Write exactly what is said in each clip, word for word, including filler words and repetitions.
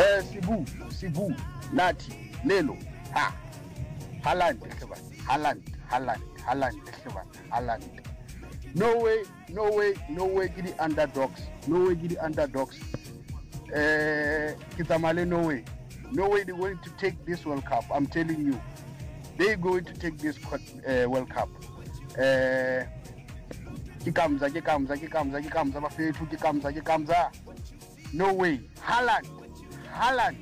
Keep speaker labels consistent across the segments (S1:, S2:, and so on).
S1: Eh, Sibu, Sibu, Nati, Lelo, Ha, Haaland, Haaland, Haaland, Haaland, Haaland. No way, no way, no way, get the underdogs. No way, get the underdogs. Uh, Kitamale, no way. No way they're going to take this World Cup. I'm telling you. They're going to take this uh, World Cup. Uh, Kikamza, Kikamza, Kikamza, Kikamza, Mafetu, Kikamza, Kikamza. No way. Haaland, Haaland.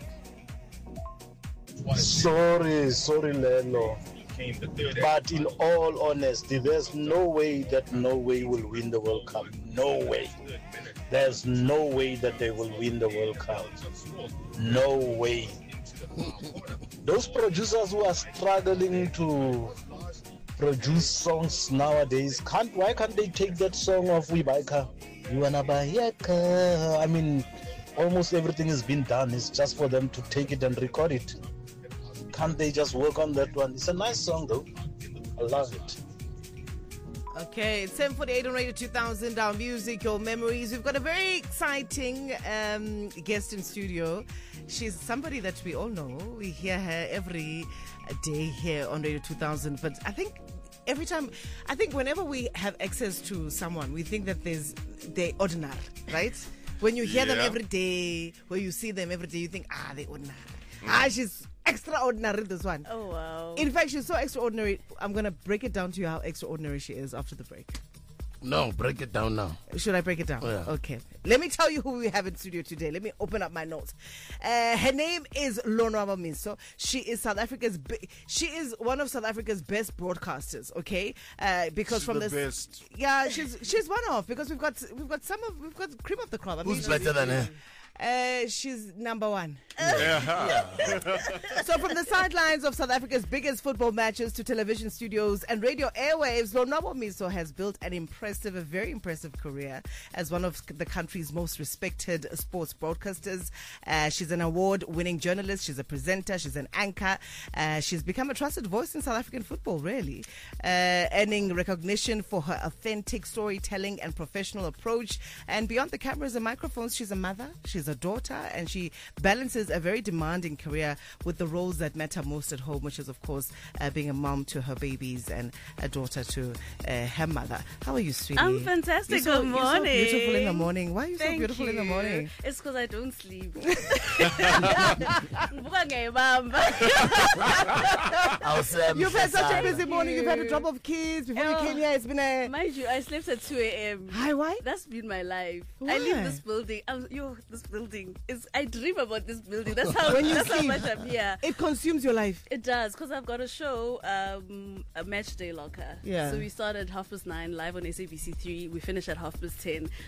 S2: Sorry, sorry, Lelo. But in all honesty, there's no way that Norway will win the World Cup. No way. There's no way that they will win the World Cup. No way. Those producers who are struggling to produce songs nowadays, can't why can't they take that song of Wibaika? You wanna Bayaka? I mean, almost everything has been done. It's just for them to take it and record it. Can't they just work on that one? It's a nice song though. I love it.
S3: Okay, it's ten forty-eight on Radio two thousand, our music, your memories. We've got a very exciting um, guest in studio. She's somebody that we all know. We hear her every day here on Radio two thousand. But I think every time, I think whenever we have access to someone, we think that there's they're ordinary, right? When you hear yeah. them every day, when you see them every day, you think, ah, they're ordinary. Mm. Ah, she's extraordinary, this one.
S4: Oh, wow.
S3: In fact, she's so extraordinary. I'm going to break it down to you how extraordinary she is after the break.
S5: No, break it down now.
S3: Should I break it down?
S5: Yeah.
S3: Okay. Let me tell you who we have in studio today. Let me open up my notes. Uh, her name is Lonwabo Miso. She is South Africa's. Bi- she is one of South Africa's best broadcasters. Okay, uh, because
S5: she's
S3: from
S5: the
S3: this,
S5: best.
S3: yeah, she's she's one of because we've got we've got some of we've got cream of the crop. I
S5: Who's
S3: mean,
S5: better than her?
S3: Uh, she's number one.
S5: Yeah.
S3: So from the sidelines of South Africa's biggest football matches to television studios and radio airwaves, Lonwabo Miso has built an impressive, a very impressive career as one of the country's most respected sports broadcasters. Uh, she's an award-winning journalist. She's a presenter. She's an anchor. Uh, she's become a trusted voice in South African football, really, uh, earning recognition for her authentic storytelling and professional approach. And beyond the cameras and microphones, she's a mother. She's a daughter, and she balances a very demanding career with the roles that matter most at home, which is, of course, uh, being a mom to her babies and a daughter to uh, her mother. How are you, sweetie?
S4: I'm fantastic.
S3: You're so,
S4: Good morning.
S3: You're so beautiful in the morning. Why are you
S4: Thank
S3: so beautiful
S4: you.
S3: in the morning?
S4: It's because I don't sleep.
S3: You've had such a busy morning. You've had a drop of kids before you came here. It's been a...
S4: Mind you, I slept at two a.m.
S3: Hi, why?
S4: That's been my life.
S3: Why?
S4: I leave this building. I'm, yo, this building is. I dream about this building. That's how.
S3: When you
S4: that's
S3: sleep,
S4: how much I'm here.
S3: It consumes your life.
S4: It does, because I've got a show, um, a match day locker.
S3: Yeah.
S4: So we start at half past nine live on S A B C three. We finish at half past ten.